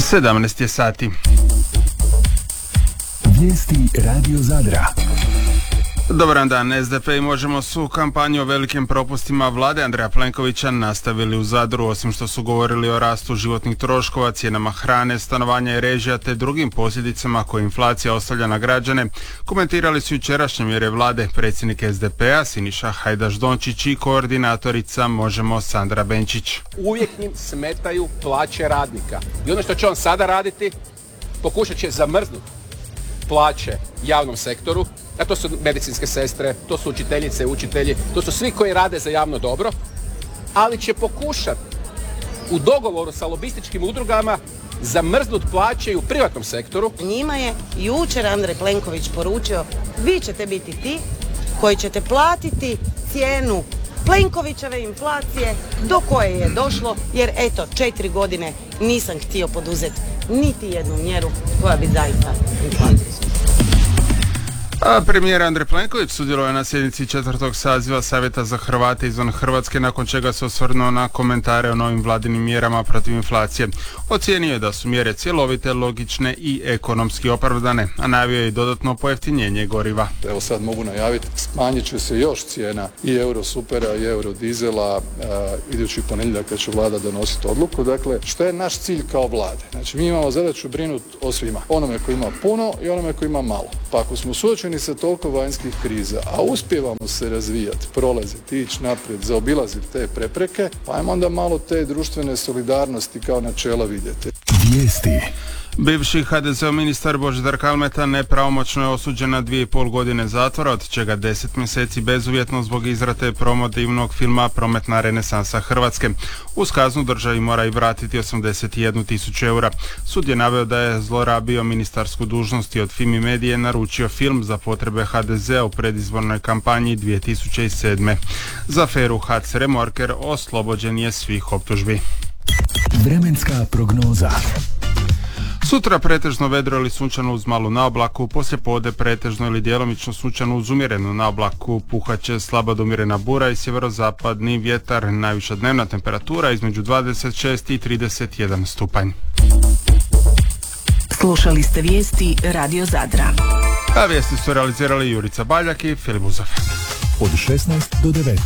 17 je sati. Vijesti Radio Zadra. Dobar dan, SDP i Možemo su kampanju o velikim propustima vlade Andreja Plenkovića nastavili u Zadru. Osim što su govorili o rastu životnih troškova, cijenama hrane, stanovanja i režija te drugim posljedicama koje inflacija ostavlja na građane, komentirali su jučerašnje mjere vlade predsjednik SDP-a Siniša Hajdaš Dončić i koordinatorica Možemo Sandra Benčić. Uvijek im smetaju plaće radnika. I ono što će on sada raditi, pokušat će zamrznuti plaće javnom sektoru, a to su medicinske sestre, to su učiteljice, učitelji, to su svi koji rade za javno dobro, ali će pokušati u dogovoru sa lobističkim udrugama zamrznut plaće i u privatnom sektoru. Njima je jučer Andrej Plenković poručio: vi ćete biti ti koji ćete platiti cijenu Plenkovićeve inflacije do koje je došlo, jer eto 4 godine nisam htio poduzeti niti jednu mjeru koja bi zaista inflaciju. A premijer Andrej Plenković sudjelovao je na sjednici 4. saziva Savjeta za Hrvate izvan Hrvatske, nakon čega se osvrnuo na komentare o novim vladinim mjerama protiv inflacije. Ocijenio je da su mjere cjelovite, logične i ekonomski opravdane, a najavio je i dodatno pojeftinjenje goriva. Evo sad mogu najaviti, smanjit će se još cijena i Eurosupera i Eurodizela idući ponedjeljak kad će vlada donositi odluku. Dakle, što je naš cilj kao vlade? Znači, mi imamo zadaću brinuti o svima. Onome koji ima puno i onome koji ima malo. Pa ako smo suočeni sa toliko vanjskih kriza, a uspijevamo se razvijati, prolaziti, ići naprijed, zaobilaziti te prepreke, pa ajmo onda malo te društvene solidarnosti kao načela vidjeti. Vijesti. Bivši HDZ-ov ministar Božidar Kalmeta nepravomoćno je osuđen na 2,5 godine zatvora, od čega 10 mjeseci bezuvjetno zbog izrade promotivnog filma Prometna renesansa Hrvatske. Uz kaznu državi mora i vratiti 81.000 eura. Sud je naveo da je zlorabio ministarsku dužnost i od Fimi Medije naručio film za potrebe HDZ-a u predizbornoj kampanji 2007. Za aferu HAC Remorker oslobođen je svih optužbi. Vremenska prognoza. Sutra pretežno vedro ili sunčano uz malu naoblaku, poslijepodne pretežno ili djelomično sunčano uz umjerenu naoblaku, puhaće slaba do umjerena bura i sjeverozapadni vjetar, najviša dnevna temperatura između 26 i 31 stupanj. Slušali ste vijesti Radio Zadra. A vijesti su realizirali Jurica Baljak i Filip Buzov. Od 16 do 19.